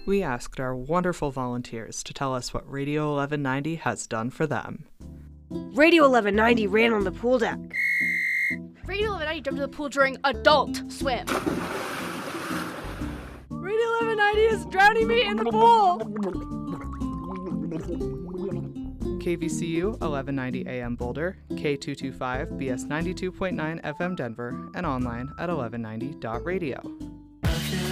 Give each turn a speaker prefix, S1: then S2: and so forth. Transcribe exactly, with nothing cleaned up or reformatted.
S1: we asked our wonderful volunteers to tell us what Radio eleven ninety has done for them.
S2: Radio eleven ninety ran on the pool deck.
S3: Radio eleven ninety jumped in the pool during Adult Swim.
S2: Radio eleven ninety is drowning me in the pool.
S1: K V C U eleven ninety A M Boulder, K two twenty-five B S ninety-two point nine F M Denver, and online at eleven ninety dot radio.